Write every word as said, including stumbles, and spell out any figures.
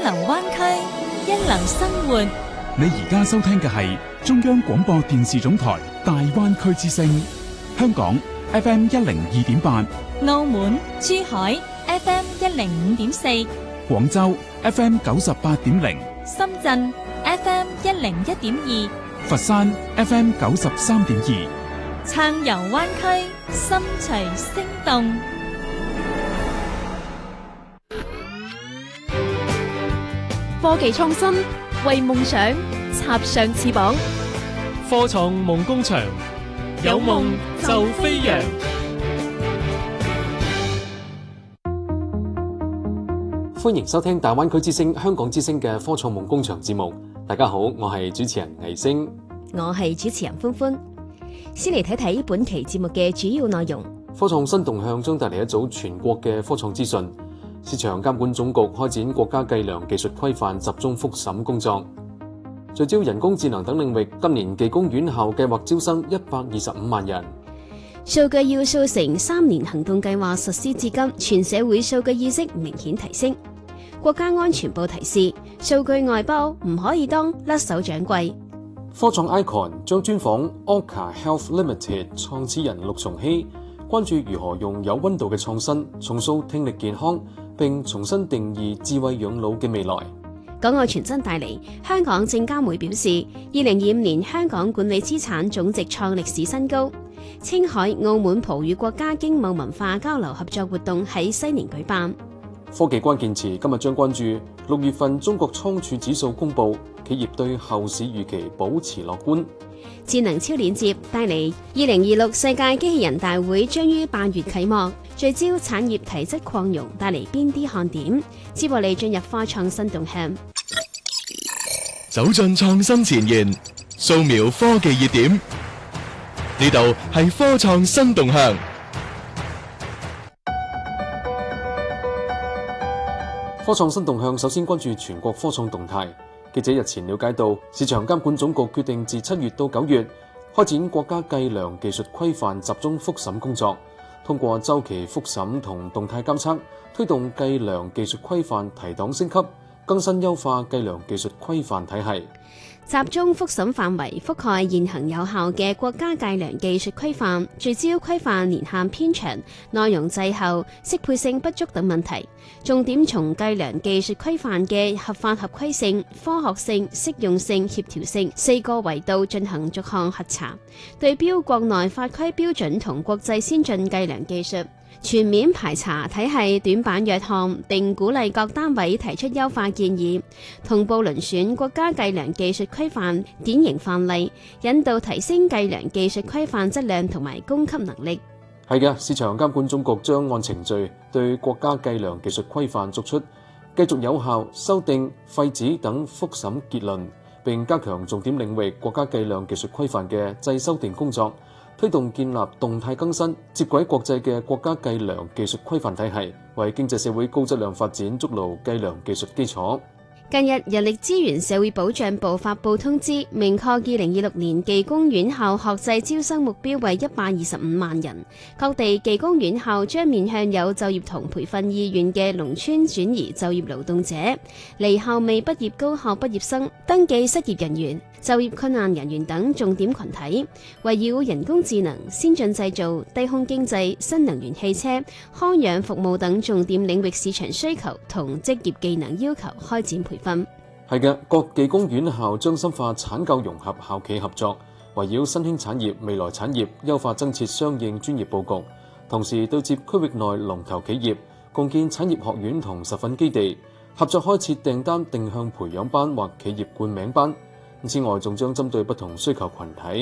流灣區，一流生活。 你而家收聽嘅係中央廣播電視總台大灣區之聲，香港 F M 一零二點八， 澳門、珠海 F M 一零五點四， 廣州 F M 九十八點零， 深圳 F M 一零一點二， 佛山 F M 九十三點二， 暢遊灣區，心隨聲動。 科技創新，為夢想插上翅膀。 科創夢工場，有夢就飛揚。 歡迎收聽大灣區之聲、香港之聲嘅科創夢工場節目。大家好，我係主持人魏星， 我係主持人歡歡。先嚟睇睇本期節目嘅主要內容。 科創新動向將帶嚟一組全國嘅科創資訊。市場監管總局開展國家計量技術規範集中復審工作，聚焦人工智能等領域。今年技工院校計劃招生一百二十五萬人。 數據要素城三年行動計劃實施至今，全社會數據意識明顯提升。國家安全部提示，數據外包唔可以當甩手掌櫃。 科創 Icon 將專訪 Orca Health Limited 創始人陸崇禧，關注如何用有溫度嘅創新重塑聽力健康，並重新定義智慧養老嘅未來。 港澳傳真帶嚟，香港證監會表示，二零二五年香港管理資產總值創歷史新高。青海、澳門葡語國家經貿文化交流合作活動喺西年舉辦。 科技關鍵詞今日將關注六月份中國倉儲指數公佈，企業對後市預期保持樂觀。 智能超鏈接帶嚟二零二六世界機器人大會將於八月啟幕，聚焦產業體質擴容，帶嚟邊啲看點？接落嚟進入科創新動向， 走進創新前沿，掃描科技熱點。呢度係科創新動向。 科創新動向首先關注全國科創動態。記者日前了解到，市場監管總局決定自七月到九月開展國家計量技術規範集中復審工作，通過周期復審同動態監測，推動計量技術規範提檔升級，更新優化計量技術規範體系。 集中復審範圍覆蓋現行有效嘅國家計量技術規範，聚焦規範年限偏長、內容滯後、適配性不足等問題，重點從計量技術規範嘅合法合規性、科學性、適用性、協調性四個維度進行逐項核查，對標國內法規標準同國際先進計量技術，全面排查體系短板弱項，並鼓勵各單位提出優化建議，同步遴選國家計量技術規範典型範例，引導提升計量技術規範質量同埋供給能力。 係嘅，市場監管總局將按程序對國家計量技術規範作出繼續有效修訂、廢止等復審結論，並加強重點領域國家計量技術規範嘅再修訂工作，推動建立動態更新、接軌國際嘅國家計量技術規範體系，為經濟社會高質量發展築牢計量技術基礎。 近日，人力資源社會保障部發布通知，明確二零二六年技工院校學制招生目標為一百二十五萬人。各地技工院校將面向有就業同培訓意願嘅農村轉移就業勞動者、離校未畢業高校畢業生、登記失業人員、就業困難人員等重點群體，圍繞人工智能、先進製造、低空經濟、新能源汽車、康養服務等重點領域市場需求同職業技能要求開展培訓。 係嘅，各技工院校將深化產教融合校企合作，圍繞新興產業、未來產業，優化增設相應專業佈局，同時對接區域內龍頭企業，共建產業學院同實訓基地，合作開設訂單定向培養班或企業冠名班。此外，仲將針對不同需求群體